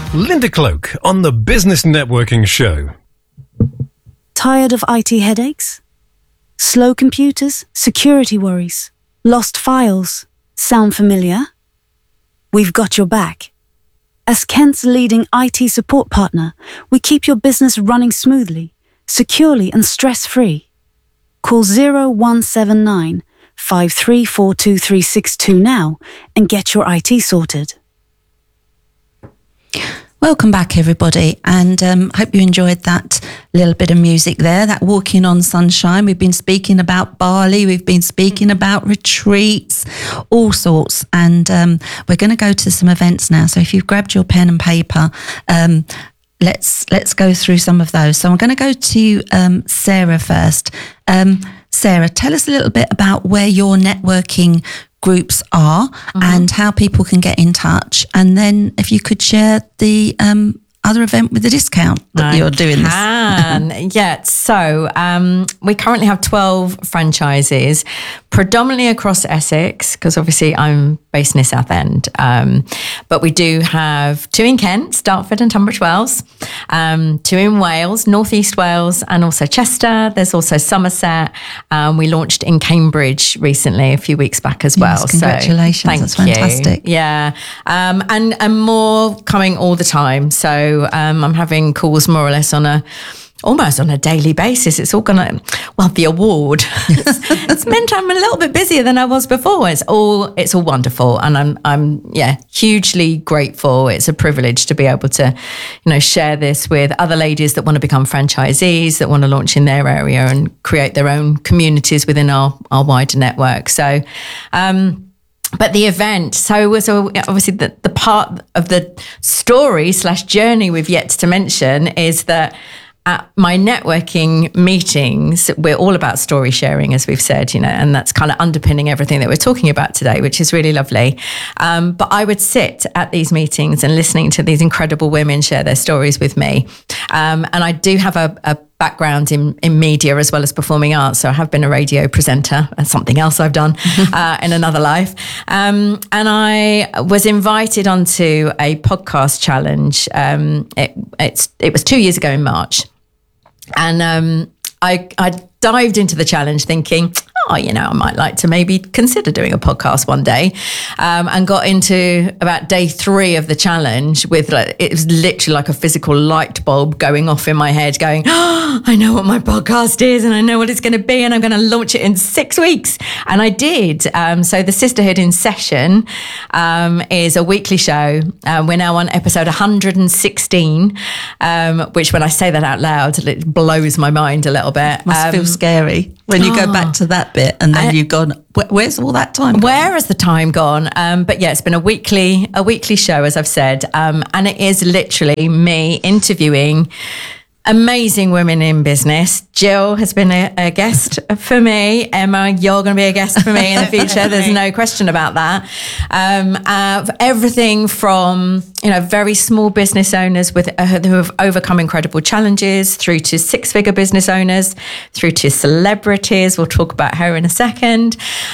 Linda Cloak on the Business Networking Show. Tired of IT headaches? Slow computers? Security worries? Lost files? Sound familiar? We've got your back. As Kent's leading IT support partner, we keep your business running smoothly, securely and stress-free. Call 0179 5342 now and get your IT sorted. Welcome back, everybody, and hope you enjoyed that little bit of music there, that Walking on Sunshine. We've been speaking about Bali, we've been speaking about retreats, all sorts, and we're going to go to some events now. So if you've grabbed your pen and paper, let's go through some of those. So I'm going to go to Sarah first. Sarah, tell us a little bit about where your networking groups are and how people can get in touch, and then if you could share the other event with the discount that you're doing this. Yeah, so we currently have 12 franchises, predominantly across Essex, because obviously I'm based in South End. But we do have 2 in Kent, Dartford and Tunbridge Wells, 2 in Wales, North East Wales, and also Chester. There's also Somerset. We launched in Cambridge recently, a few weeks back as well. Yes, congratulations. So, that's fantastic. You. Yeah. And more coming all the time. So I'm having calls more or less almost on a daily basis. It's all gonna, the award, it's meant I'm a little bit busier than I was before. It's all wonderful. And I'm hugely grateful. It's a privilege to be able to, share this with other ladies that want to become franchisees, that want to launch in their area and create their own communities within our wider network. So, but the event, so obviously the part of the story / journey we've yet to mention is that at my networking meetings, we're all about story sharing, as we've said, and that's kind of underpinning everything that we're talking about today, which is really lovely. But I would sit at these meetings and listening to these incredible women share their stories with me. And I do have a background in media as well as performing arts. So I have been a radio presenter, something else I've done in another life. And I was invited onto a podcast challenge. It was 2 years ago in March. And I dived into the challenge thinking, I might like to maybe consider doing a podcast one day, and got into about day 3 of the challenge with it was literally like a physical light bulb going off in my head going, I know what my podcast is and I know what it's going to be and I'm going to launch it in 6 weeks. And I did. So the Sisterhood in Session is a weekly show. We're now on episode 116, which when I say that out loud, it blows my mind a little bit. Must feel scary when you go back to that bit and then you've gone, where's all that time gone? Where has the time gone? But yeah, it's been a weekly show, as I've said. And it is literally me interviewing amazing women in business. Jill has been a guest for me. Emma, you're going to be a guest for me in the future. There's no question about that. Everything from, very small business owners who have overcome incredible challenges, through to 6-figure business owners, through to celebrities. We'll talk about her in a second.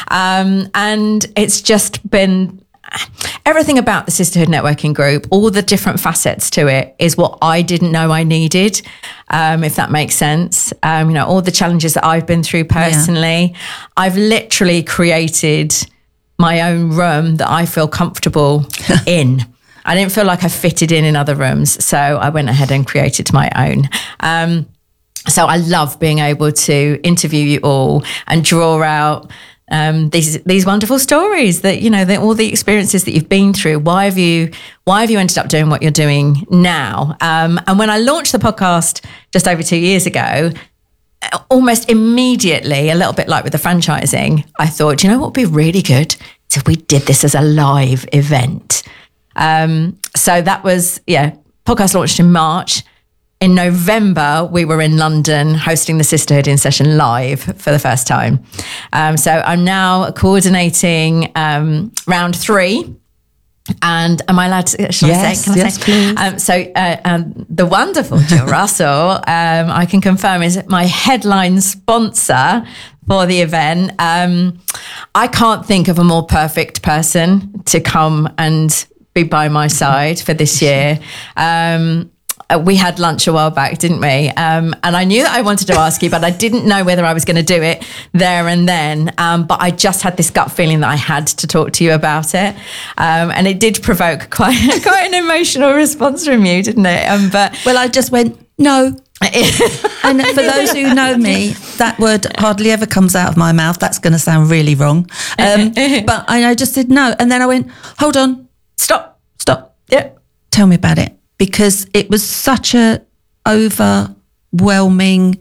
And it's just been everything about the Sisterhood Networking Group, all the different facets to it is what I didn't know I needed, if that makes sense. All the challenges that I've been through personally, I've literally created my own room that I feel comfortable in. I didn't feel like I fitted in other rooms. So I went ahead and created my own. So I love being able to interview you all and draw out these wonderful stories that, all the experiences that you've been through. Why have you ended up doing what you're doing now? And when I launched the podcast just over 2 years ago, almost immediately, a little bit like with the franchising, I thought, what would be really good is if we did this as a live event. So that was, podcast launched in March. In November, we were in London hosting the Sisterhood in Session live for the first time. So I'm now coordinating round 3. And am I allowed to, shall I say? Yes, please. So the wonderful Jill Russell, I can confirm, is my headline sponsor for the event. I can't think of a more perfect person to come and be by my side for this year. We had lunch a while back, didn't we? And I knew that I wanted to ask you, but I didn't know whether I was going to do it there and then. But I just had this gut feeling that I had to talk to you about it. And it did provoke quite an emotional response from you, didn't it? Well, I just went, no. And for those who know me, that word hardly ever comes out of my mouth. That's going to sound really wrong. But I just said no. And then I went, hold on. Stop. Yeah. Tell me about it. Because it was such a overwhelming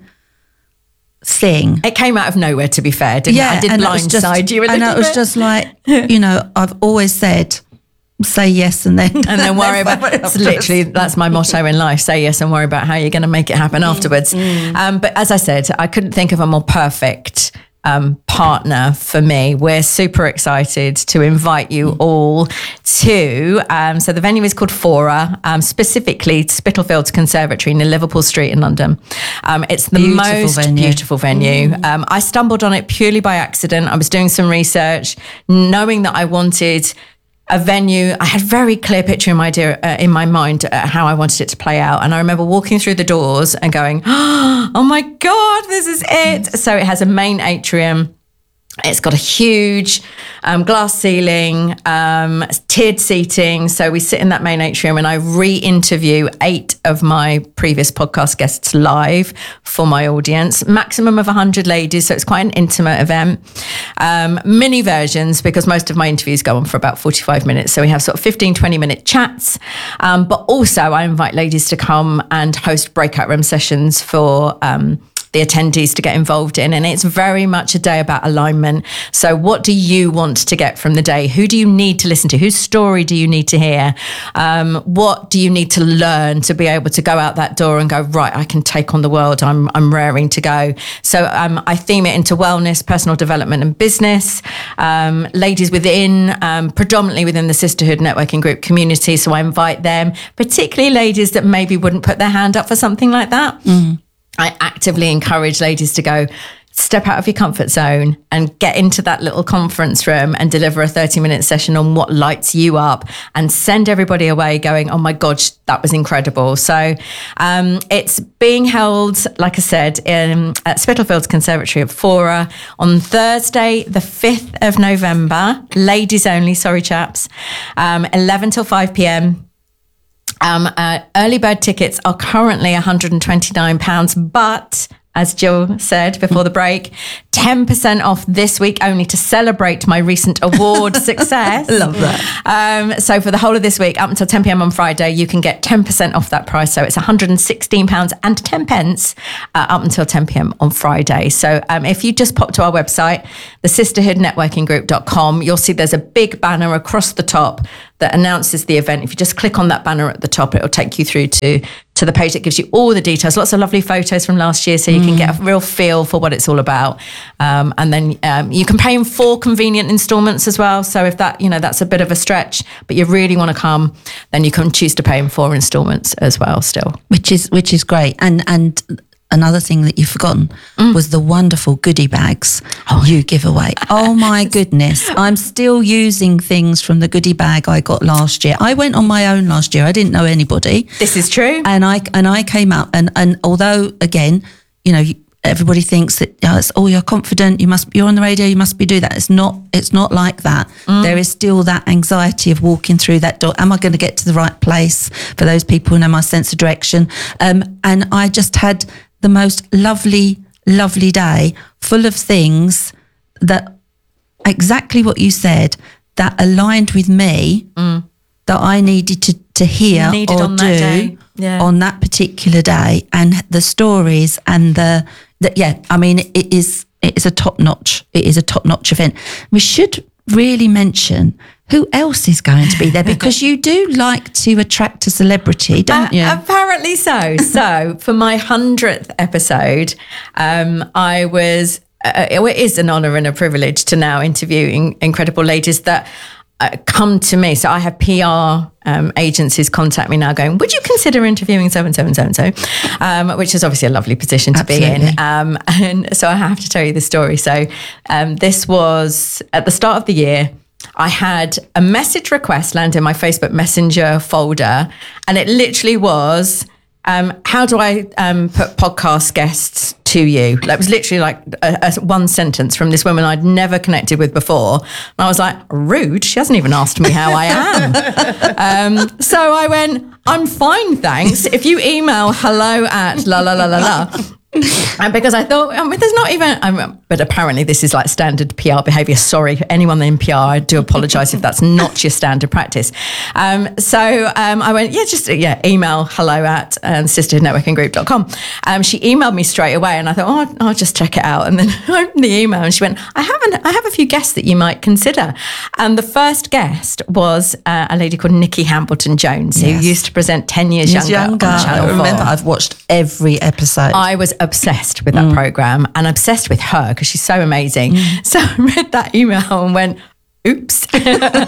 thing. It came out of nowhere, to be fair, didn't it? I did blindside you a little bit. And it was just like, I've always said, say yes and then worry about it. Literally, that's my motto in life. Say yes and worry about how you're going to make it happen afterwards. But as I said, I couldn't think of a more perfect partner for me. We're super excited to invite you all to, so the venue is called Fora, specifically Spitalfields Conservatory near Liverpool Street in London. It's the beautiful venue. I stumbled on it purely by accident. I was doing some research, knowing that I wanted a venue. I had a very clear picture in my mind how I wanted it to play out. And I remember walking through the doors and going, oh my God, this is it. So it has a main atrium. It's got a huge glass ceiling, tiered seating. So we sit in that main atrium and I re-interview 8 of my previous podcast guests live for my audience. Maximum of 100 ladies. So it's quite an intimate event. Mini versions, because most of my interviews go on for about 45 minutes. So we have sort of 15, 20-minute chats. But also I invite ladies to come and host breakout room sessions for the attendees to get involved in. And it's very much a day about alignment. So what do you want to get from the day? Who do you need to listen to? Whose story do you need to hear? What do you need to learn to be able to go out that door and go, right, I can take on the world. I'm raring to go. So I theme it into wellness, personal development and business, ladies within, predominantly within the Sisterhood Networking Group community. So I invite them, particularly ladies that maybe wouldn't put their hand up for something like that. I actively encourage ladies to go, step out of your comfort zone and get into that little conference room and deliver a 30-minute session on what lights you up and send everybody away going, oh my God, that was incredible. So it's being held, like I said, at Spitalfields Conservatory at Fora on Thursday, the 5th of November. Ladies only, sorry chaps, 11 till 5 p.m. Early bird tickets are currently £129, but as Jill said before the break, 10% off this week only to celebrate my recent award success. Love that. So for the whole of this week, up until 10 p.m. on Friday, you can get 10% off that price. So it's £116 and 10 pence up until 10 p.m. on Friday. So if you just pop to our website, thesisterhoodnetworkinggroup.com, you'll see there's a big banner across the top that announces the event. If you just click on that banner at the top, it'll take you through to the page that gives you all the details. Lots of lovely photos from last year, so you can get a real feel for what it's all about. And then you can pay in 4 convenient installments as well. So if that, that's a bit of a stretch, but you really want to come, then you can choose to pay in 4 installments as well still. Which is great. And another thing that you've forgotten was the wonderful goodie bags you give away. Oh my goodness. I'm still using things from the goodie bag I got last year. I went on my own last year. I didn't know anybody. This is true. And I came up and although again, everybody thinks that you're confident, you're on the radio, you must be doing that. It's not like that. There is still that anxiety of walking through that door. Am I going to get to the right place? For those people who know my sense of direction. And I just had the most lovely day, full of things that exactly what you said, that aligned with me, that I needed to hear or on do that day. on that particular day, and the stories and it is a top notch. It is a top notch event. We should really mention who else is going to be there, because you do like to attract a celebrity, don't you? Apparently so. So for my 100th episode, I was, it is an honour and a privilege to now interview incredible ladies that come to me. So I have PR agencies contact me now going, would you consider interviewing so-and-so and so-and-so? Which is obviously a lovely position to be in. And so I have to tell you the story. So this was at the start of the year. I had a message request land in my Facebook Messenger folder, and it literally was, how do I put podcast guests to you? That was literally like a one sentence from this woman I'd never connected with before. And I was like, rude. She hasn't even asked me how I am. So I went, I'm fine, thanks. If you email hello@la. And because I thought, there's not even, but apparently this is like standard PR behaviour. Sorry, anyone in PR, I do apologise if that's not your standard practice. So I went, email hello@sisterhoodnetworkinggroup.com. She emailed me straight away, and I thought, I'll just check it out. And then I opened the email, and she went, I have a few guests that you might consider. And the first guest was a lady called Nikki Hambleton-Jones, who used to present 10 Years Younger on Channel 4. I remember, I've watched every episode. I was obsessed with that program, and obsessed with her because she's so amazing. So I read that email and went, oops. So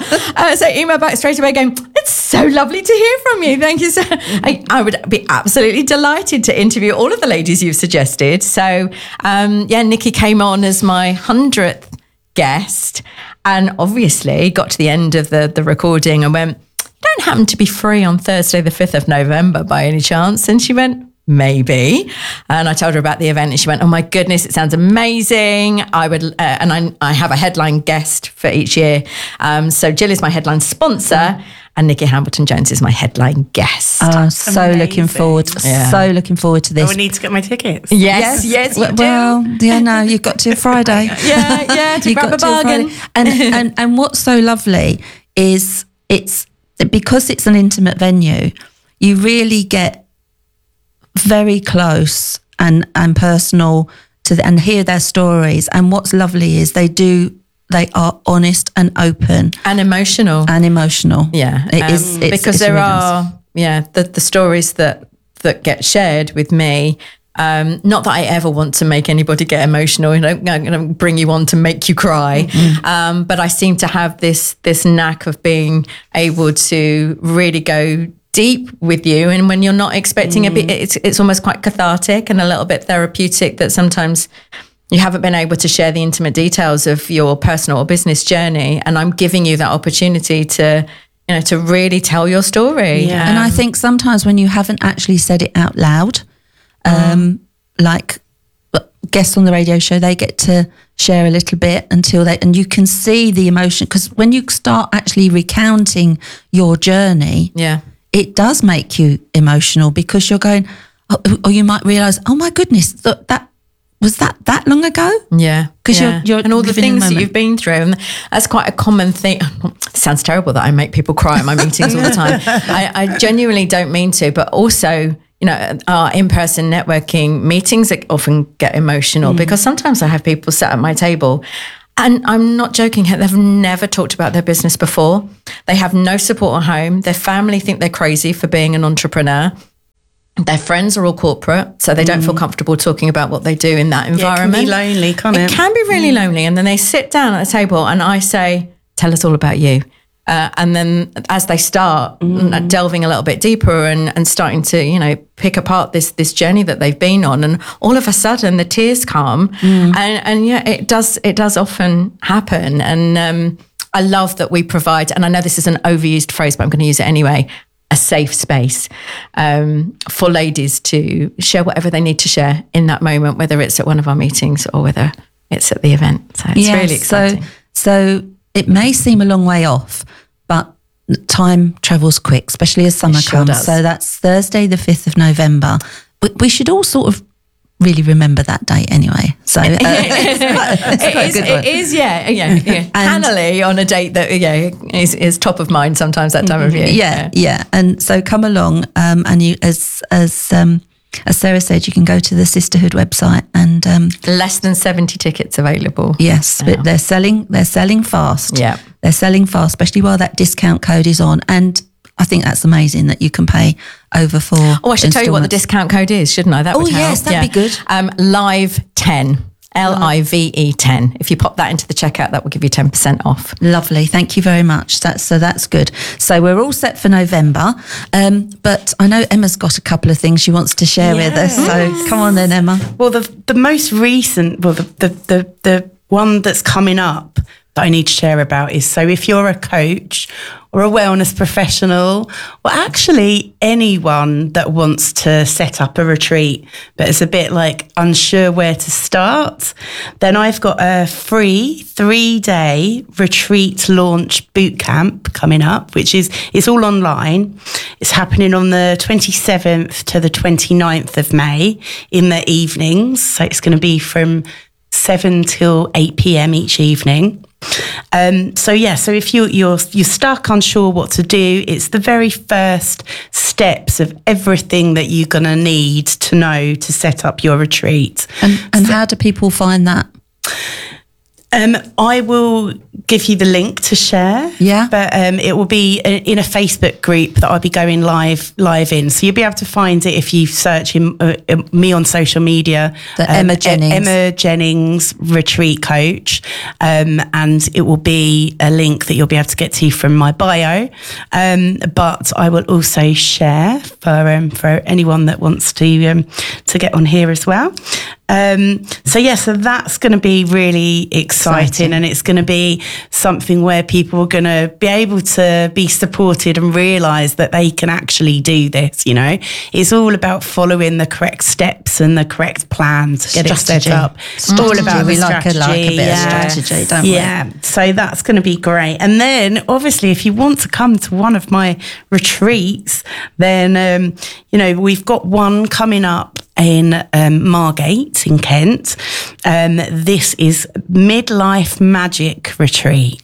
I emailed back straight away going, it's so lovely to hear from you. Thank you. So I would be absolutely delighted to interview all of the ladies you've suggested. So Nikki came on as my 100th guest, and obviously got to the end of the recording and went, don't happen to be free on Thursday the 5th of November by any chance? And she went, maybe. And I told her about the event, and she went, oh my goodness, it sounds amazing. I would, and I have a headline guest for each year. So Jill is my headline sponsor, and Nikki Hambleton-Jones is my headline guest. So looking forward to this. I need to get my tickets. Yes, you do. Well, no, you've got to Friday. to grab a bargain. And what's so lovely is because it's an intimate venue, you really get very close and personal and hear their stories. And what's lovely is they are honest and open and emotional. Yeah, it's because there are the stories that get shared with me. Not that I ever want to make anybody get emotional. I'm going to bring you on to make you cry. But I seem to have this knack of being able to really go deep with you, and when you're not expecting a bit, it's almost quite cathartic and a little bit therapeutic, that sometimes you haven't been able to share the intimate details of your personal or business journey, and I'm giving you that opportunity to really tell your story. And I think sometimes when you haven't actually said it out loud, like guests on the radio show, they get to share a little bit and you can see the emotion, because when you start actually recounting your journey, it does make you emotional, because you're going, or you might realise, oh my goodness, that was that long ago? Yeah. Because you're and all the things that you've been through. And that's quite a common thing. It sounds terrible that I make people cry at my meetings all the time. I genuinely don't mean to, but also, our in-person networking meetings often get emotional because sometimes I have people sat at my table, and I'm not joking, they've never talked about their business before. They have no support at home. Their family think they're crazy for being an entrepreneur. Their friends are all corporate, so they don't feel comfortable talking about what they do in that environment. It can be lonely, can't it? It can be really lonely. And then they sit down at the table and I say, tell us all about you. And then as they start delving a little bit deeper and starting to, pick apart this journey that they've been on, and all of a sudden the tears come, and it does often happen. And I love that we provide, and I know this is an overused phrase, but I'm going to use it anyway, a safe space for ladies to share whatever they need to share in that moment, whether it's at one of our meetings or whether it's at the event. So it's really exciting. So it may seem a long way off, but time travels quick, especially as summer comes. Does. So that's Thursday, the 5th of November. We should all sort of really remember that date anyway. So it is, Hannahly on a date that is top of mind sometimes that time of year. Yeah. And so come along, and you, as Sarah said, you can go to the Sisterhood website and less than 70 tickets available. Yes, but they're selling fast. Yeah, they're selling fast, especially while that discount code is on. And I think that's amazing that you can pay over for. Oh, I should tell you what the discount code is, shouldn't I? That would help. Yes, that'd be good. Live 10. LIVE 10. If you pop that into the checkout, that will give you 10% off. Lovely. Thank you very much. That's good. So we're all set for November. But I know Emma's got a couple of things she wants to share with us. So come on then, Emma. Well, the most recent, the one that's coming up that I need to share about is, so if you're a coach or a wellness professional, or actually anyone that wants to set up a retreat but is a bit like unsure where to start, then I've got a free 3-day retreat launch bootcamp coming up, which is, it's all online. It's happening on the 27th to the 29th of May in the evenings. So it's going to be from 7 till 8 p.m. each evening. So if you're stuck, unsure what to do, it's the very first steps of everything that you're going to need to know to set up your retreat. And how do people find that? I will give you the link to share. Yeah. But it will be in a Facebook group that I'll be going live in. So you'll be able to find it if you search me on social media. The Emma Jennings. Emma Jennings Retreat Coach. And it will be a link that you'll be able to get to from my bio. But I will also share for anyone that wants to get on here as well. So that's going to be really exciting, and it's going to be something where people are going to be able to be supported and realise that they can actually do this. You know, it's all about following the correct steps and the correct plan to get it set up. It's all about the strategy. Like a bit of strategy, don't we? Yeah, so that's going to be great. And then obviously if you want to come to one of my retreats, then we've got one coming up in Margate in Kent. This is Midlife Magic Retreat.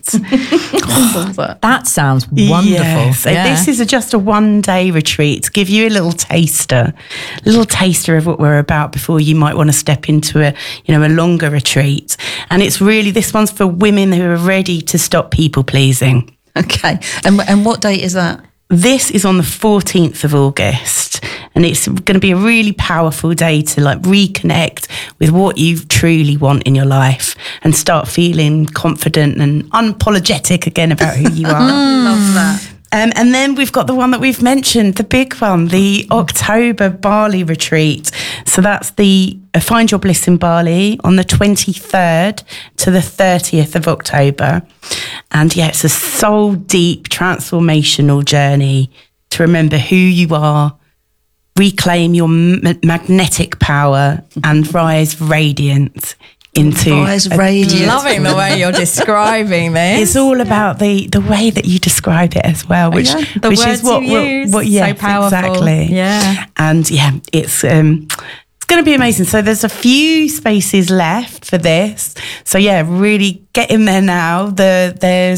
That sounds wonderful. Yeah. So this is just a 1-day retreat to give you a little taster of what we're about before you might want to step into a longer retreat. And it's really, this one's for women who are ready to stop people pleasing. Okay. And what date is that? This is on the 14th of August, and it's going to be a really powerful day to reconnect with what you truly want in your life and start feeling confident and unapologetic again about who you are. Love that. And then we've got the one that we've mentioned, the big one, the October Bali retreat. So that's the Find Your Bliss in Bali on the 23rd to the 30th of October. And it's a soul deep transformational journey to remember who you are, reclaim your magnetic power, and rise radiant into radiant. Loving the way you're describing this. It's all about the way that you describe it as well, which is what so powerful. Exactly. Yeah. And it's going to be amazing. So there's a few spaces left for this. So really get in there now. There'll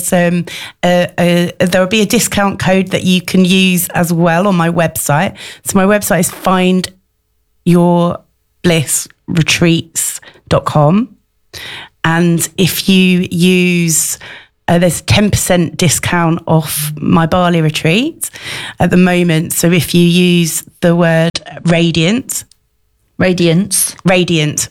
be a discount code that you can use as well on my website. So my website is findyourblissretreats.com. And if you use, there's 10% discount off my Bali retreat at the moment. So if you use the word Radiance, Radiant. Radiant.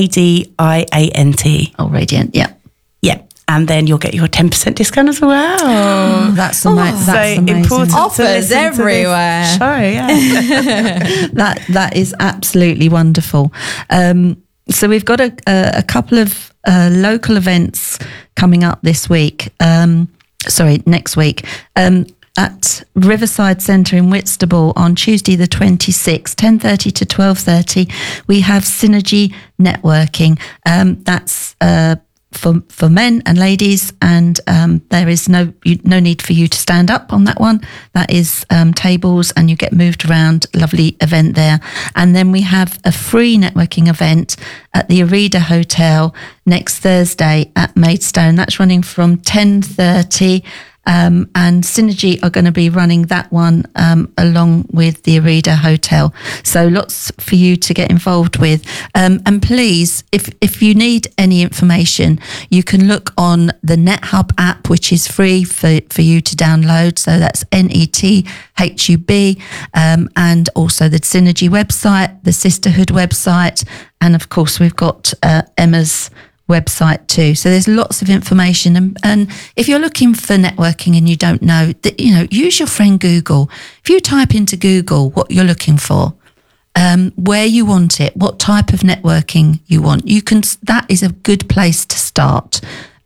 Oh, Radiant. Yeah. Yeah. And then you'll get your 10% discount as well. That's amazing. Important Offers everywhere. Show, yeah. that is absolutely wonderful. So we've got a couple of local events coming up this week. Next week. At Riverside Centre in Whitstable on Tuesday the 26th, 10:30 to 12:30, we have Synergy Networking. That's for men and ladies, and there is no need for you to stand up on that one. That is tables, and you get moved around. Lovely event there. And then we have a free networking event at the Arida Hotel next Thursday at Maidstone. That's running from 10:30. And Synergy are going to be running that one along with the Arida Hotel. So lots for you to get involved with. And please, if you need any information, you can look on the NetHub app, which is free for you to download. So that's NETHUB, and also the Synergy website, the Sisterhood website, and of course we've got Emma's website too. So there's lots of information, and if you're looking for networking and you don't know, use your friend Google. If you type into Google what you're looking for, where you want it, what type of networking you want, that is a good place to start.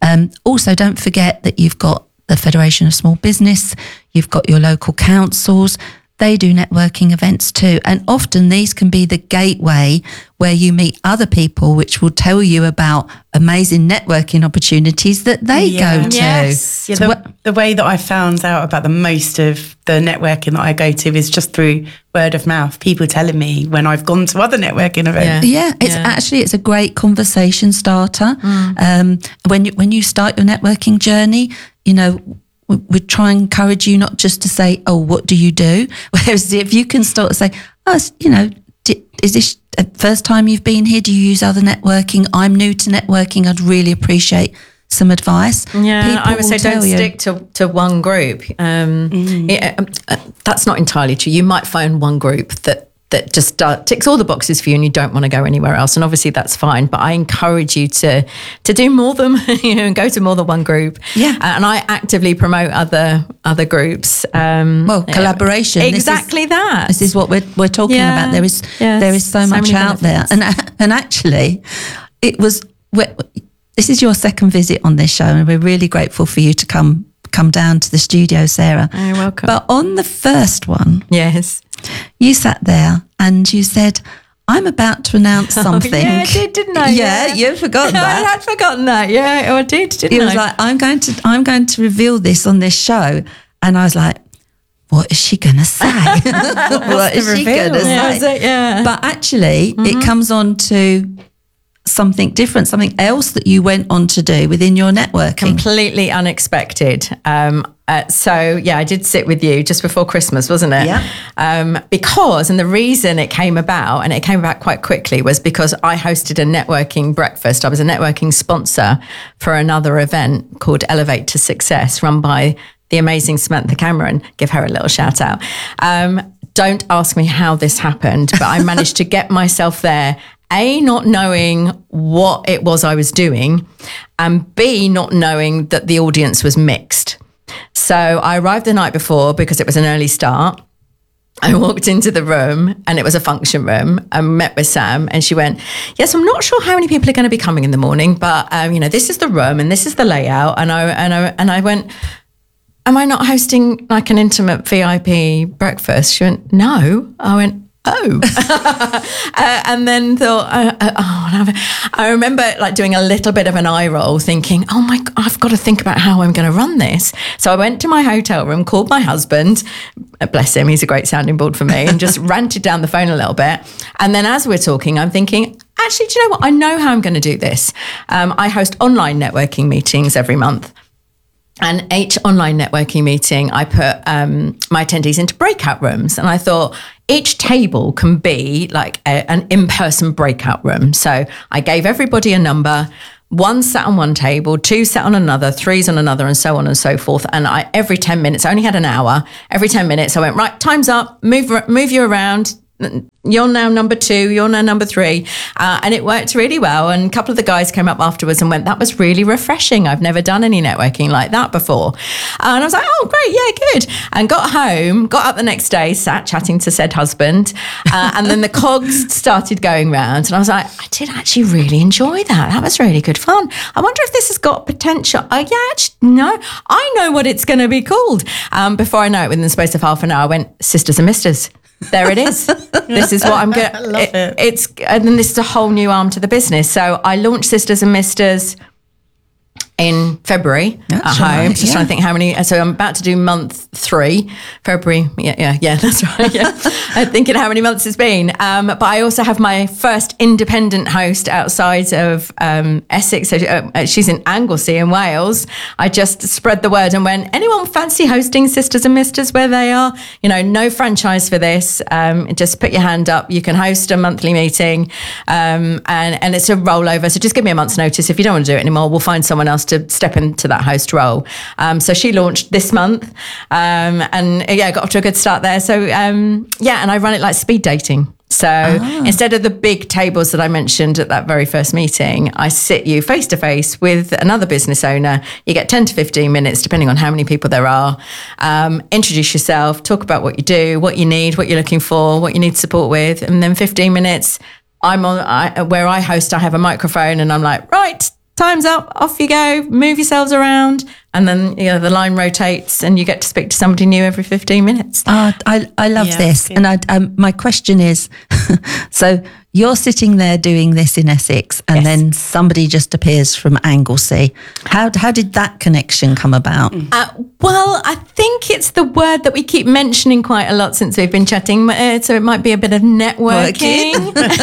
Also, don't forget that you've got the Federation of Small Business, you've got your local councils. They do networking events too. And often these can be the gateway where you meet other people, which will tell you about amazing networking opportunities that they go to. Yes. Yeah, So the way that I found out about the most of the networking that I go to is just through word of mouth, people telling me when I've gone to other networking events. Yeah, it's a great conversation starter. When you start your networking journey, we try and encourage you not just to say, "Oh, what do you do?" Whereas if you can start to say, "Oh, is this the first time you've been here? Do you use other networking? I'm new to networking. I'd really appreciate some advice." Yeah, People I would say will tell don't you. stick to one group. That's not entirely true. You might find one group that just ticks all the boxes for you and you don't want to go anywhere else. And obviously that's fine. But I encourage you to do more than, and go to more than one group. Yeah. And I actively promote other groups. Collaboration. Exactly that. This is what we're talking Yeah. about. There is so so much many out there, benefits. and actually, this is your second visit on this show, and we're really grateful for you to come down to the studio, Sarah. You're welcome. But on the first one, Yes. you sat there and you said, "I'm about to announce something." Yeah, I did, didn't I? Yeah, you've forgotten I that. had forgotten that. Yeah, I did, didn't It I? was like, I'm going to reveal this on this show. And I was like, what is she going to say? What is she going to Yeah, say? is it? Yeah. But actually, it comes on to something different, something else that you went on to do within your networking. Completely unexpected. So yeah, I did sit with you just before Christmas, wasn't it? Yeah. And the reason it came about, and it came about quite quickly, was because I hosted a networking breakfast. I was a networking sponsor for another event called Elevate to Success, run by the amazing Samantha Cameron. Give her a little shout out. Don't ask me how this happened, but I managed to get myself there. A, not knowing what it was I was doing, and B, not knowing that the audience was mixed. So I arrived the night before because it was an early start. I walked into the room and it was a function room. I met with Sam and she went, "Yes, I'm not sure how many people are going to be coming in the morning, but this is the room and this is the layout." And I went, "Am I not hosting like an intimate VIP breakfast?" She went, "No." I went, "Oh." And then thought, I remember like doing a little bit of an eye roll thinking, "Oh my God, I've got to think about how I'm going to run this." So I went to my hotel room, called my husband, bless him, he's a great sounding board for me, and just ranted down the phone a little bit. And then as we're talking, I'm thinking, actually, do you know what? I know how I'm going to do this. I host online networking meetings every month. And each online networking meeting, I put my attendees into breakout rooms. And I thought each table can be like an in-person breakout room. So I gave everybody a number. 1 sat on one table, 2 sat on another, 3's on another, and so on and so forth. And every 10 minutes, I only had an hour. Every 10 minutes, I went, "Right, time's up, move you around. You're now number 2, you're now number 3." And it worked really well. And a couple of the guys came up afterwards and went, "That was really refreshing. I've never done any networking like that before." And I was like, "Oh, great. Yeah, good." And got home, got up the next day, sat chatting to said husband. And then the cogs started going round. And I was like, I did actually really enjoy that. That was really good fun. I wonder if this has got potential. No, I know what it's going to be called. Before I know it, within the space of half an hour, I went, "Sisters and Misters." There it is. This is what I'm going to... I love it. And then this is a whole new arm to the business. So I launched Sisters and Misters in February That's at home. right, Just trying to think how many. So I'm about to do month 3, February. Yeah, that's right. Yeah. I'm thinking how many months it's been. But I also have my first independent host outside of Essex. So she's in Anglesey in Wales. I just spread the word and went, "Anyone fancy hosting Sisters and Misters where they are? No franchise for this. Just put your hand up. You can host a monthly meeting, and it's a rollover. So just give me a month's notice. If you don't want to do it anymore, we'll find someone else to step into that host role." So she launched this month, and got off to a good start there. So and I run it like speed dating. So instead of the big tables that I mentioned at that very first meeting, I sit you face to face with another business owner. You get 10 to 15 minutes, depending on how many people there are. Introduce yourself, talk about what you do, what you need, what you're looking for, what you need support with. And then 15 minutes, where I host, I have a microphone and I'm like, "Right, time's up, off you go, move yourselves around. And then, the line rotates and you get to speak to somebody new every 15 minutes. I love this. Good. And my question is, so you're sitting there doing this in Essex and then somebody just appears from Anglesey. How did that connection come about? Well, I think it's the word that we keep mentioning quite a lot since we've been chatting. So it might be a bit of networking.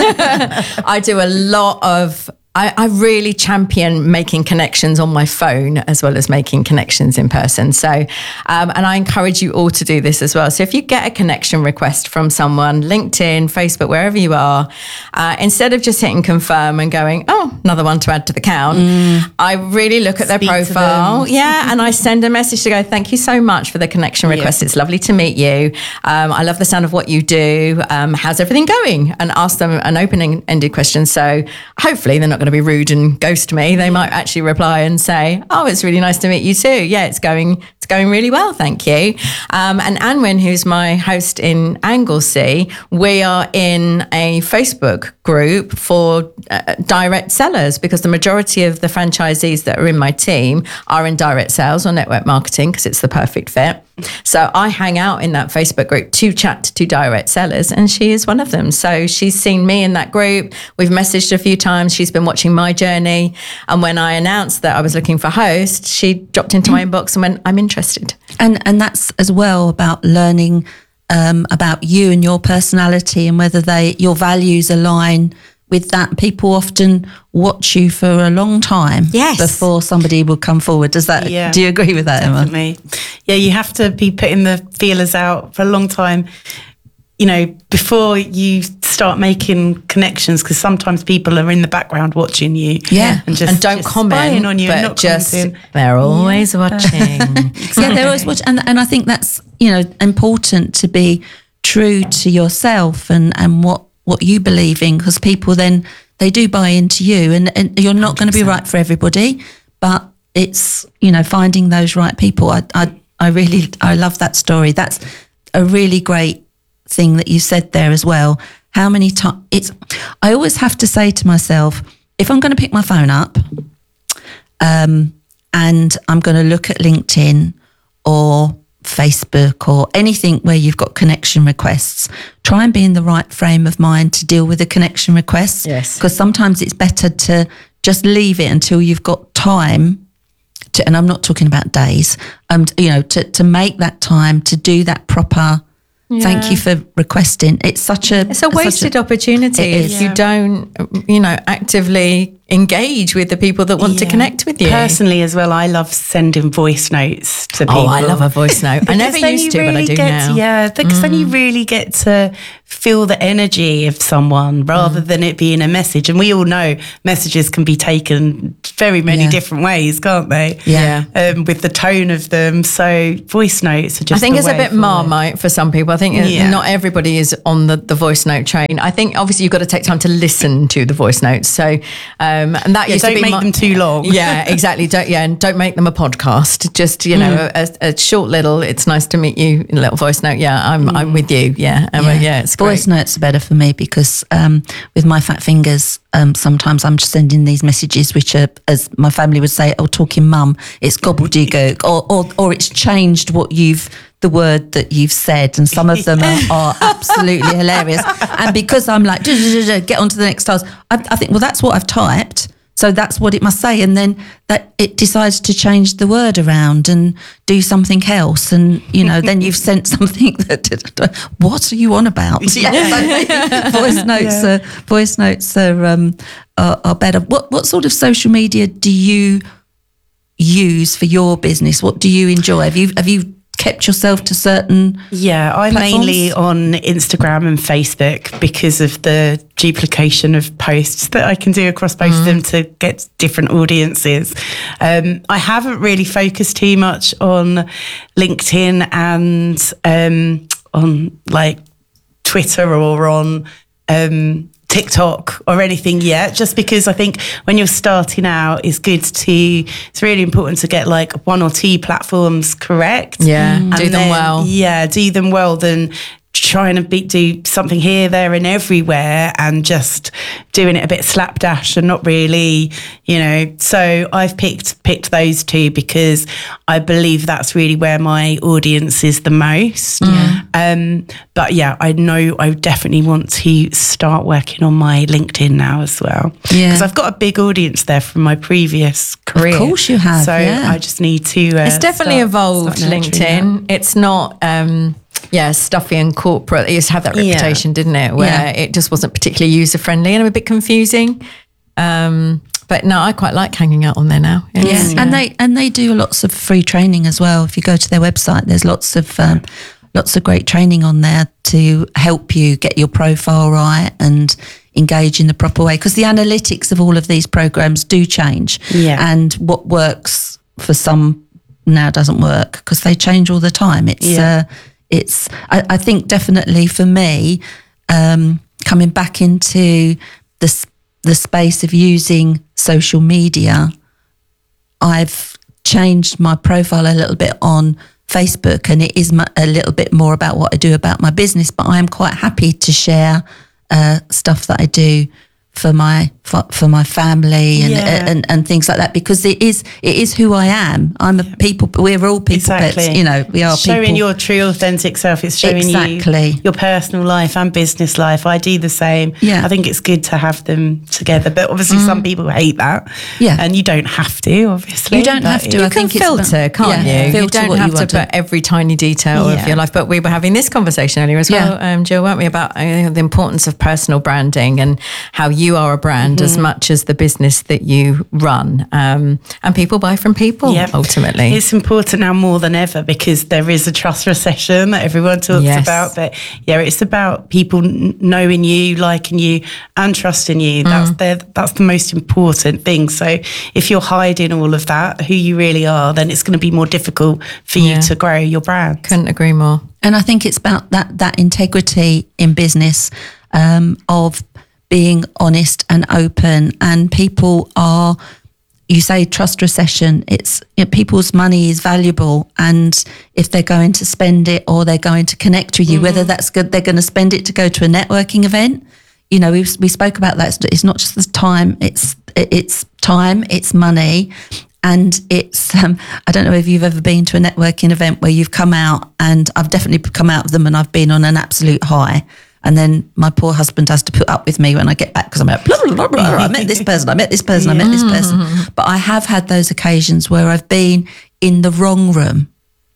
I do a lot of... I really champion making connections on my phone as well as making connections in person. So, and I encourage you all to do this as well. So if you get a connection request from someone, LinkedIn, Facebook, wherever you are, instead of just hitting confirm and going, oh, another one to add to the count, I really look at their profile. Yeah. And I send a message to go, thank you so much for the connection request. It's lovely to meet you. I love the sound of what you do. How's everything going? And ask them an open-ended question. So hopefully they're not going to be rude and ghost me. They might actually reply and say, oh, it's really nice to meet you too. Yeah, it's going really well, thank you. And Anwen, who's my host in Anglesey, we are in a Facebook group for direct sellers, because the majority of the franchisees that are in my team are in direct sales or network marketing, because it's the perfect fit. So I hang out in that Facebook group to chat to direct sellers, and she is one of them. So she's seen me in that group. We've messaged a few times. She's been watching my journey. And when I announced that I was looking for hosts, she dropped into my inbox and went, I'm interested. And that's as well about learning about you and your personality and whether your values align with that. People often watch you for a long time before somebody will come forward. Do you agree with that, Definitely. Emma? Yeah, you have to be putting the feelers out for a long time, before you start making connections, because sometimes people are in the background watching you. Yeah. And don't comment on you, but and not just commenting. they're always watching. Yeah, they're always watching. And I think that's, important to be true to yourself and what you believe in, because people then they do buy into you, and you're not going to be right for everybody, but it's finding those right people. I really love that story. That's a really great thing that you said there as well. How many times I always have to say to myself, if I'm going to pick my phone up and I'm going to look at LinkedIn or Facebook or anything where you've got connection requests, try and be in the right frame of mind to deal with the connection requests. Yes. Because sometimes it's better to just leave it until you've got time to, and I'm not talking about days, to make that time to do that proper. Yeah. Thank you for requesting. It's a wasted opportunity if you don't, actively engage with the people that want to connect with you. Personally as well, I love sending voice notes to people. Oh, I love a voice note. I never used to, but I do now. Yeah, because then you really get to feel the energy of someone rather than it being a message. And we all know messages can be taken very many different ways, can't they? Yeah. With the tone of them. So voice notes are just I think it's a bit Marmite for some people. I think not everybody is on the voice note train. I think obviously you've got to take time to listen to the voice notes. So, and that used to be don't make them too long. Yeah, exactly. Don't make them a podcast. Just a short little. It's nice to meet you in a little voice note. Yeah, I'm with you. Yeah, it's great. Voice notes are better for me because with my fat fingers, sometimes I'm just sending these messages which are, as my family would say, "Oh, talking mum." It's gobbledygook, or it's changed the word that you've said, and some of them are absolutely hilarious. And because I'm like, get on to the next task, I think, well, that's what I've typed, so that's what it must say. And then that it decides to change the word around and do something else. And, then you've sent something that, what are you on about? Voice notes are better. What sort of social media do you use for your business? What do you enjoy? Have you kept yourself to certain I'm platforms? mainly on Instagram and Facebook because of the duplication of posts that I can do across both of them to get different audiences. I haven't really focused too much on LinkedIn and on like Twitter or on TikTok or anything yet, just because I think when you're starting out, it's really important to get like one or two platforms correct. Yeah, do them well. Yeah, do them well, then trying to do something here, there and everywhere and just doing it a bit slapdash and not really, so I've picked those two because I believe that's really where my audience is the most. But yeah, I know I definitely want to start working on my LinkedIn now as well, because I've got a big audience there from my previous career. Of course you have. So I just need to it's definitely evolved, LinkedIn. It's not stuffy and corporate. It used to have that reputation, didn't it? Where it just wasn't particularly user friendly and a bit confusing. But no, I quite like hanging out on there now. And they do lots of free training as well. If you go to their website, there's lots of great training on there to help you get your profile right and engage in the proper way, because the analytics of all of these programs do change, and what works for some now doesn't work because they change all the time. I think definitely for me, coming back into the space of using social media, I've changed my profile a little bit on Facebook, and it is a little bit more about what I do about my business, but I am quite happy to share stuff that I do for my family and things like that, because it is who I am. We're all people. Exactly. Pets, we are showing people. your true authentic self. It's showing you your personal life and business life. I do the same. I think it's good to have them together, but obviously some people hate that. And you don't have to, obviously. You don't have to. You can filter, can't you? You don't have to put every tiny detail of your life. But we were having this conversation earlier as well, Jill, weren't we, about the importance of personal branding and how you are a brand as much as the business that you run, and people buy from people. Ultimately, it's important now more than ever because there is a trust recession that everyone talks about. But it's about people knowing you, liking you, and trusting you. That's the most important thing. So if you're hiding all of that, who you really are, then it's going to be more difficult for you to grow your brand. Couldn't agree more. And I think it's about that integrity in business, of being honest and open, and people are, you say trust recession, it's people's money is valuable, and if they're going to spend it or they're going to connect with you, whether that's good, they're going to spend it to go to a networking event. We spoke about that. It's not just the time, it's time, it's money, and it's I don't know if you've ever been to a networking event where you've come out, and I've definitely come out of them and I've been on an absolute high. And then my poor husband has to put up with me when I get back because I'm like, blah, blah, blah, blah. I met this person, I met this person, I met this person. But I have had those occasions where I've been in the wrong room.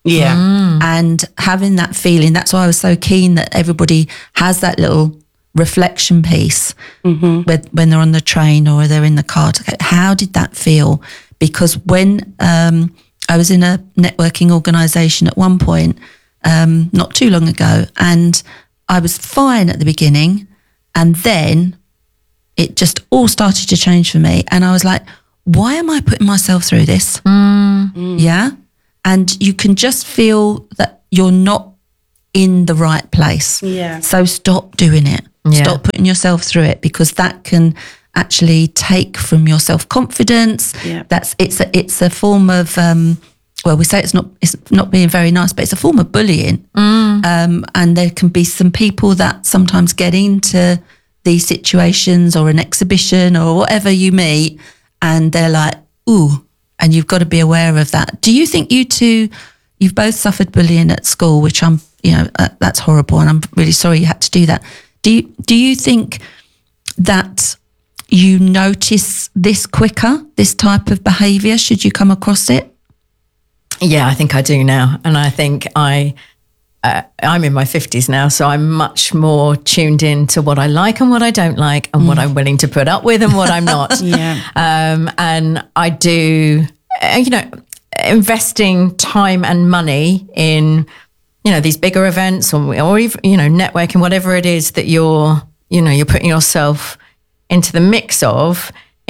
And having that feeling, that's why I was so keen that everybody has that little reflection piece when they're on the train or they're in the car. To go, how did that feel? Because when I was in a networking organisation at one point, not too long ago, and I was fine at the beginning, and then it just all started to change for me. And I was like, why am I putting myself through this? Yeah. And you can just feel that you're not in the right place. So stop doing it. Stop putting yourself through it, because that can actually take from your self-confidence. It's a form of well, we say it's not being very nice, but it's a form of bullying. And there can be some people that sometimes get into these situations or an exhibition or whatever you meet, and they're like, ooh, and you've got to be aware of that. Do you think you've both suffered bullying at school, which that's horrible, and I'm really sorry you had to do that. Do you think that you notice this quicker, this type of behaviour, should you come across it? Yeah, I think I do now. And I think I'm in my 50s now, so I'm much more tuned in to what I like and what I don't like, and what I'm willing to put up with and what I'm not. And I do, investing time and money in, these bigger events or even, networking, whatever it is that you're putting yourself into the mix of.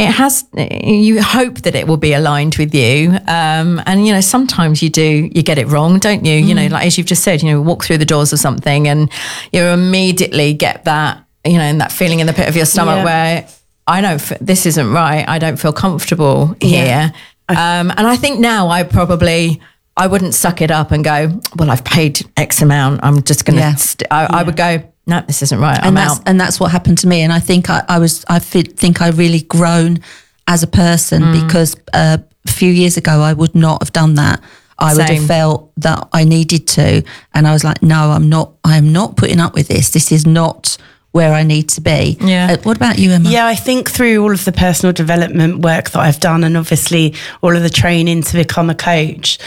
You hope that it will be aligned with you. And, sometimes you get it wrong, don't you? Like, as you've just said, walk through the doors of something and you immediately get that, and that feeling in the pit of your stomach where this isn't right. I don't feel comfortable here. And I think now I probably I wouldn't suck it up and go, well, I've paid X amount. I'm just going to, I would go, no, this isn't right. I'm out. And that's what happened to me. And I think I think I really grown as a person because a few years ago, I would not have done that. I would have felt that I needed to. And I was like, no, I'm not putting up with this. This is not where I need to be. Yeah. What about you, Emma? Yeah, I think through all of the personal development work that I've done, and obviously all of the training to become a coach,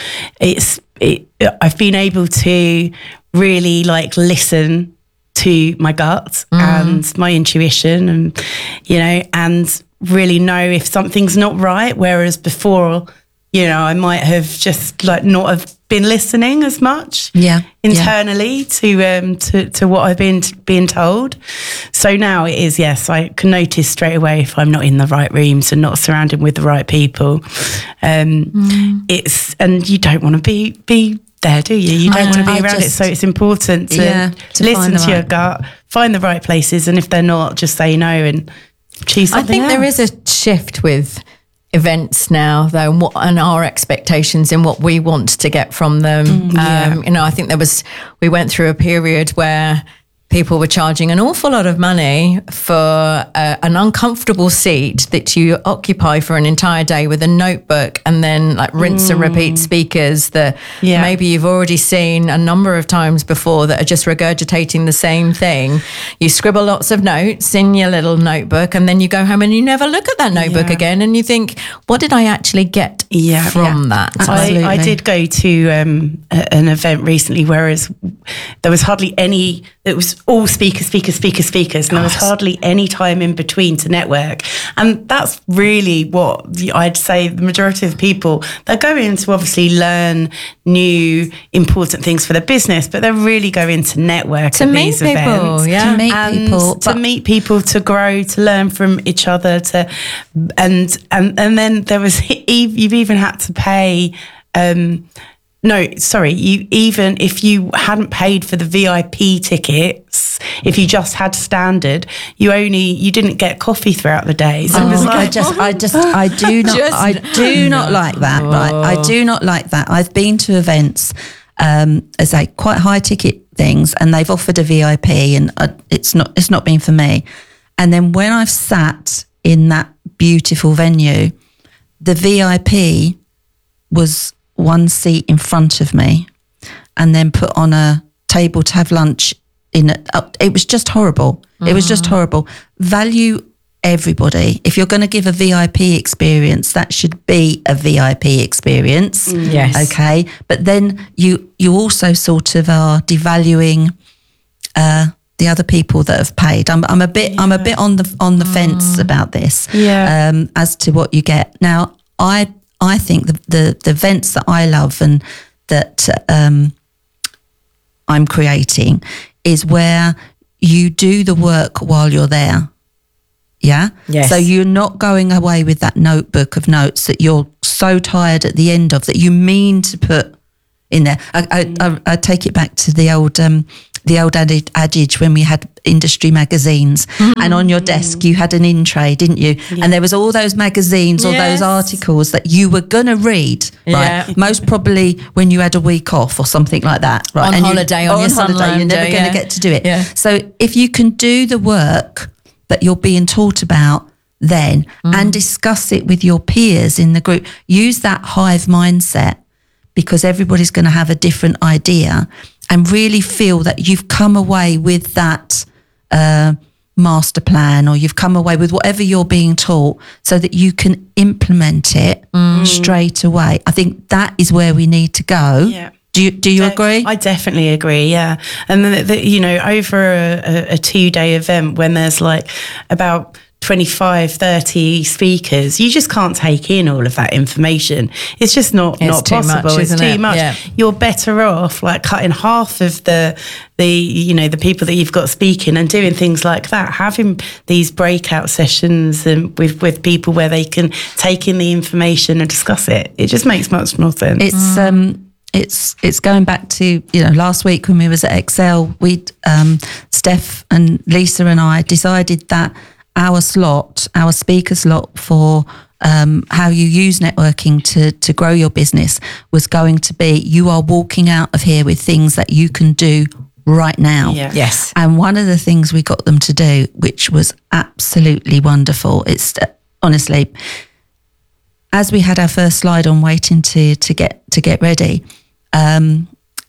I've been able to really like listen to my gut and my intuition, and and really know if something's not right. Whereas before, I might have just like not have been listening as much internally to what I've been being told. So now it is, yes, I can notice straight away if I'm not in the right rooms and not surrounded with the right people. It's, and you don't want to be there, do you? You don't want to be around it. So it's important to listen to your gut, find the right places, and if they're not, just say no and choose something I think there is a shift with events now, though, and our expectations in what we want to get from them. I think we went through a period where people were charging an awful lot of money for an uncomfortable seat that you occupy for an entire day with a notebook, and then like rinse and repeat speakers that maybe you've already seen a number of times before that are just regurgitating the same thing. You scribble lots of notes in your little notebook, and then you go home and you never look at that notebook again, and you think, what did I actually get from that? I did go to an event recently, whereas there was hardly any, it was all speakers, and there was hardly any time in between to network. And that's really what I'd say the majority of people, they're going to obviously learn new important things for their business, but they're really going to network at these events. To meet people, to grow, to learn from each other, and then there was, you've even had to pay, even if you hadn't paid for the VIP tickets, if you just had standard, you didn't get coffee throughout the day. So it was like, I do not like that. Right, I do not like that. I've been to events, as quite high ticket things, and they've offered a VIP, and it's not been for me. And then when I've sat in that beautiful venue, the VIP was one seat in front of me, and then put on a table to have lunch in it. It was just horrible. It was just horrible. Value everybody. If you're going to give a VIP experience, that should be a VIP experience. Yes. Okay. But then you also sort of are devaluing the other people that have paid. I'm a bit on the fence about this. As to what you get. Now, I think the events that I love and that I'm creating is where you do the work while you're there. Yeah? Yes. So you're not going away with that notebook of notes that you're so tired at the end of that you mean to put in there. I take it back to the old adage when we had industry magazines, and on your desk you had an in tray, didn't you? And there was all those magazines, all those articles that you were going to read, right? Most probably when you had a week off or something like that, right? On holiday, on your holiday, you're never going to get to do it. So if you can do the work that you're being taught about then and discuss it with your peers in the group, use that hive mindset, because everybody's going to have a different idea, and really feel that you've come away with that master plan, or you've come away with whatever you're being taught, so that you can implement it straight away. I think that is where we need to go. Yeah. Do you agree? I definitely agree, yeah. And then, over a 2-day event when there's like about 25, 30 speakers, you just can't take in all of that information. It's just not possible. It's too much. Yeah. You're better off like cutting half of the people that you've got speaking and doing things like that, having these breakout sessions and with people where they can take in the information and discuss it. It just makes much more sense. It's going back to last week when we was at Excel, Steph and Lisa and I decided that our speaker slot for how you use networking to grow your business was going to be, you are walking out of here with things that you can do right now. Yeah. Yes. And one of the things we got them to do, which was absolutely wonderful, it's honestly, as we had our first slide on waiting to get ready, and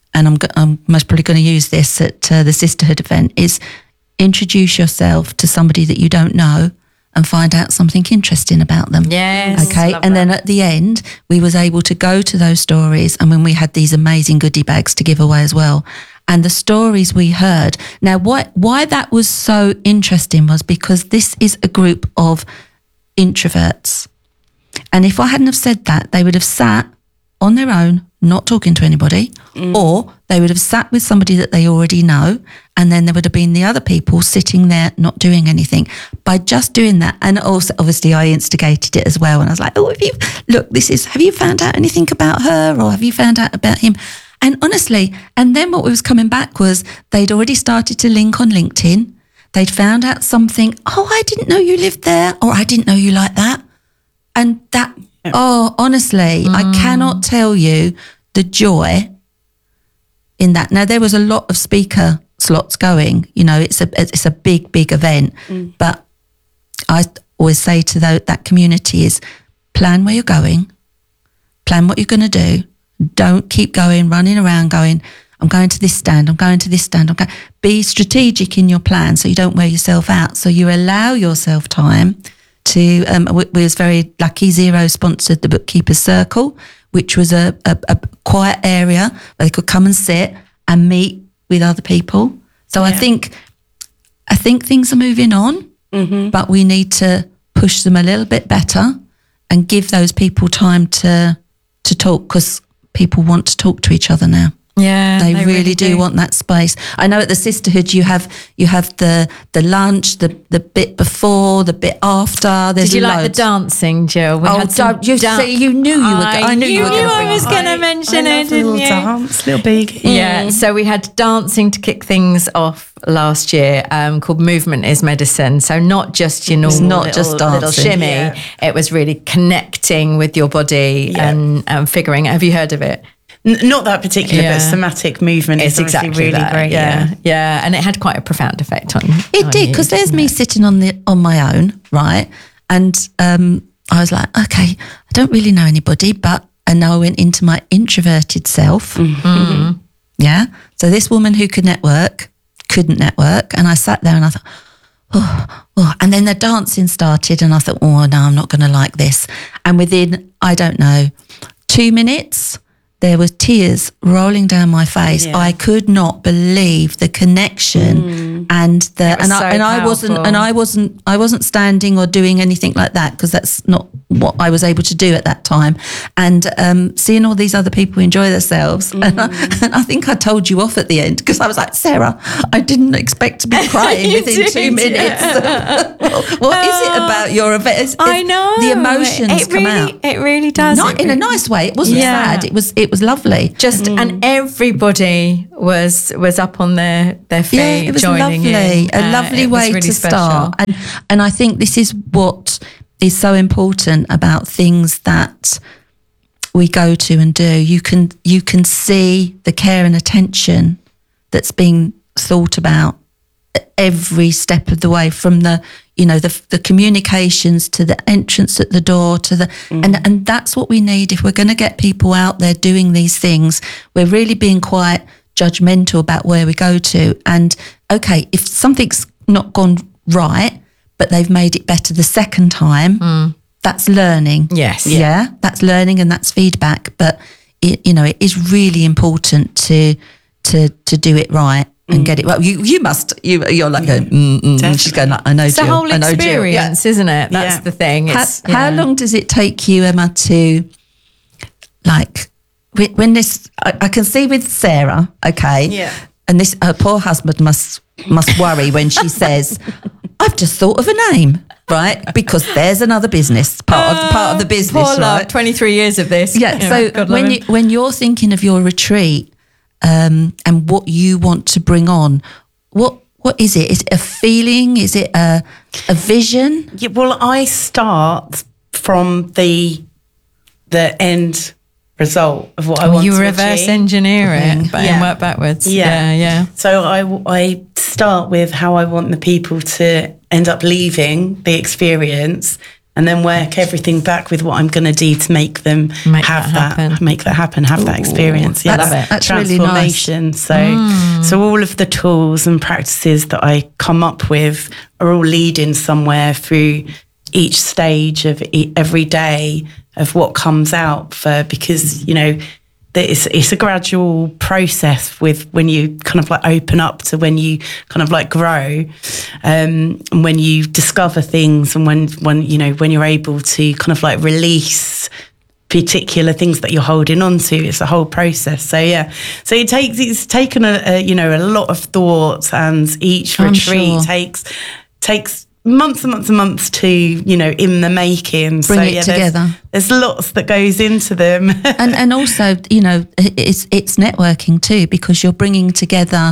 I'm most probably going to use this at the Sisterhood event, is introduce yourself to somebody that you don't know and find out something interesting about them. Yes. Okay. And then at the end, we was able to go to those stories, and when we had these amazing goodie bags to give away as well. And the stories we heard. Now, why that was so interesting was because this is a group of introverts. And if I hadn't have said that, they would have sat on their own, not talking to anybody, or they would have sat with somebody that they already know, and then there would have been the other people sitting there not doing anything. By just doing that, and also obviously I instigated it as well, and I was like, oh, have you found out anything about her, or have you found out about him? And honestly, and then what was coming back was they'd already started to link on LinkedIn. They'd found out something, oh, I didn't know you lived there, or I didn't know you like that. And that, honestly, I cannot tell you the joy in that. Now, there was a lot of speaker slots going, it's a big, big event. But I always say to that community is plan where you're going, plan what you're going to do. Don't keep running around going, I'm going to this stand, I'm going to this stand. Be strategic in your plan so you don't wear yourself out. So you allow yourself time to, we was very lucky, Xero sponsored the Bookkeepers Circle, which was a quiet area where they could come and sit and meet with other people. So I think things are moving on, but we need to push them a little bit better and give those people time to talk, because people want to talk to each other now. Yeah, they really do want that space. I know at the Sisterhood you have the lunch, the bit before, the bit after. There's Did you like the loads. dancing, Jill? You knew you were. I knew you were going to I bring was it. going to mention I it, love a didn't little you? dance, little big. Yeah, so we had dancing to kick things off last year, called Movement is Medicine. So not just your normal not little, just little dancing. shimmy. Yeah. It was really connecting with your body and figuring. Have you heard of it? Not that particular, but somatic movement is exactly really that. great. Yeah, and it had quite a profound effect on It on did, you, because there's didn't me it? sitting on my own, right? And I was like, okay, I don't really know anybody, and now I went into my introverted self. Mm-hmm. Yeah. So this woman who couldn't network, and I sat there and I thought, oh, and then the dancing started, and I thought, oh no, I'm not going to like this. And within, I don't know, 2 minutes, there were tears rolling down my face. Yeah. I could not believe the connection and the was so I wasn't standing or doing anything like that, because that's not what I was able to do at that time. And seeing all these other people enjoy themselves, and I think I told you off at the end, because I was like, Sarah, I didn't expect to be crying You within 2 did, minutes. What is it about your event? I know the emotions come out. It really does. Not in a nice way. It wasn't sad. It was lovely. Just and everybody was up on their feet. Yeah, it was joining lovely. in. A lovely It was way really to special. start. And I think this is what is so important about things that we go to and do. You can see the care and attention that's being thought about every step of the way, from the communications to the entrance at the door to the and that's what we need if we're going to get people out there doing these things. We're really being quite judgmental about where we go to, and okay, if something's not gone right but they've made it better the second time, that's learning. Yes. Yeah, that's learning and that's feedback. But it is really important to do it right and get it right. You're like going, she's going like, I know, It's the Jill, whole I know, Jill. experience, isn't it? That's Yeah. the thing. How long does it take you, Emma, to like when this? I can see with Sarah, okay, Yeah. and this her poor husband must worry when she says, "I've just thought of a name." Right, because there's another business part of the business, Poor love, right? 23 years of this. Yeah. So God love him. when you're thinking of your retreat and what you want to bring on, what is it? Is it a feeling? Is it a vision? Yeah, well, I start from the end result of what I want You to reverse achieve. engineer it, but Yeah. and work backwards. Yeah. Yeah. So I start with how I want the people to end up leaving the experience, and then work everything back with what I'm going to do to make them Make have that happen. make that happen, have that experience. Yeah, That's- that that's really nice. transformation. So all of the tools and practices that I come up with are all leading somewhere through each stage of every day of what comes out because it's a gradual process with when you kind of like open up to when you kind of like grow, and when you discover things, and when you're able to kind of like release particular things that you're holding on to. It's a whole process. So yeah, so it's taken a lot of thought, and each I'm retreat sure. takes months and months and months to in the making. Bring it together. There's lots that goes into them. and also, it's networking too, because you're bringing together,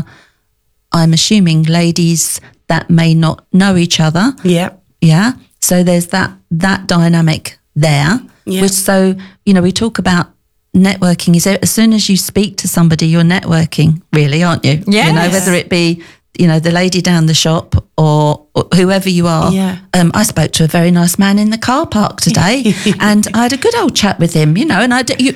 I'm assuming, ladies that may not know each other. Yeah. Yeah. So there's that dynamic there. Yeah. Which, so, we talk about networking is as soon as you speak to somebody, you're networking, really, aren't you? Yes. Whether it be, the lady down the shop or whoever you are. Yeah. I spoke to a very nice man in the car park today, and I had a good old chat with him, and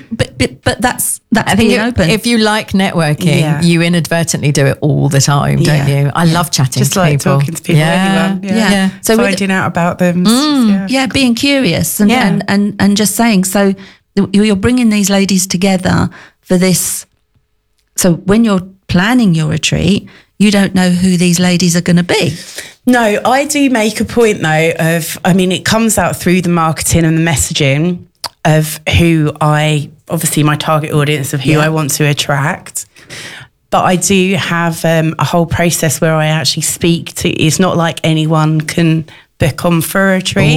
but that's I being think open. if you like networking, Yeah. you inadvertently do it all the time, don't Yeah. you? I love chatting Just to like people. talking to people, anyone. Yeah. So with- finding out about them. yeah, being curious and, Yeah. and just saying. So you're bringing these ladies together for this. So when you're planning your retreat, you don't know who these ladies are going to be. No, I do make a point though it comes out through the marketing and the messaging of who obviously my target audience of who I want to attract. But I do have a whole process where I actually speak to, it's not like anyone can book on for a retreat.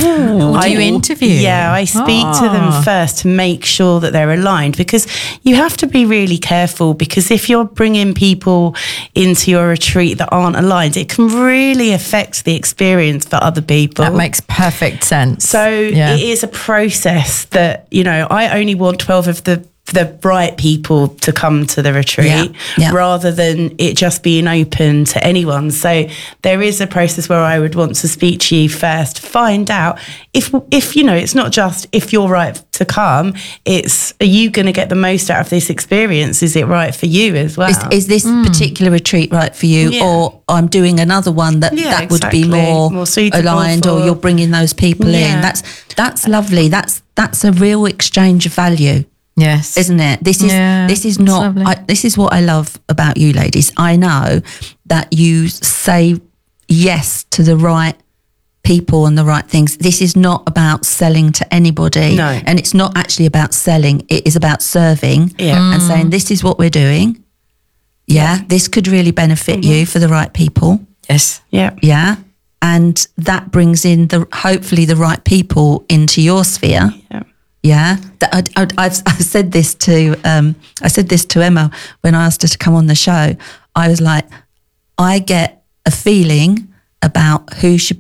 Do you interview? Yeah, I speak to them first to make sure that they're aligned, because you have to be really careful, because if you're bringing people into your retreat that aren't aligned, it can really affect the experience for other people. That makes perfect sense. So Yeah. it is a process that, I only want 12 of the right people to come to the retreat Yeah. rather than it just being open to anyone. So there is a process where I would want to speak to you first, find out if it's not just if you're right to come, it's are you going to get the most out of this experience? Is it right for you as well? Is this particular retreat right for you, Yeah. or I'm doing another one that would be exactly. more suitable aligned, or for- you're bringing those people in? Yeah. That's lovely. That's a real exchange of value. Yes. Isn't it? This is it's not. lovely. This is what I love about you, ladies. I know that you say yes to the right people and the right things. This is not about selling to anybody, No. and it's not actually about selling. It is about serving, and saying this is what we're doing. Yeah, this could really benefit you for the right people. Yes. Yeah. Yeah, and that brings in hopefully the right people into your sphere. Yeah. Yeah, I said this to Emma when I asked her to come on the show. I was like, I get a feeling about who should